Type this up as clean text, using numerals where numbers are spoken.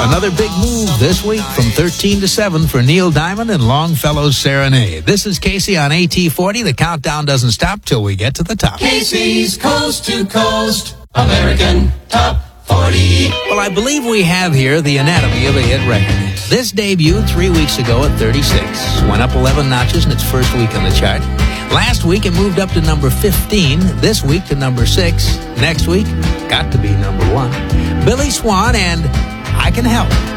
Another big move this week from 13 to 7 for Neil Diamond and Longfellow's Serenade. This is Casey on AT40. The countdown doesn't stop till we get to the top. Casey's Coast to Coast American Top 40. Well, I believe we have here the anatomy of a hit record. This debuted 3 weeks ago at 36. Went up 11 notches in its first week on the chart. Last week, it moved up to number 15. This week to number 6. Next week, got to be number 1. Billy Swan and I Can Help.